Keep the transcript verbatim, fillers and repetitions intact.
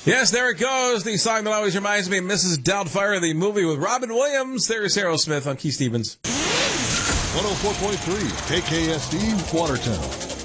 Yes, there it goes. The song that always reminds me of Missus Doubtfire, the movie with Robin Williams. There's Aerosmith on Keith Stevens. one oh four point three K K S D, Watertown.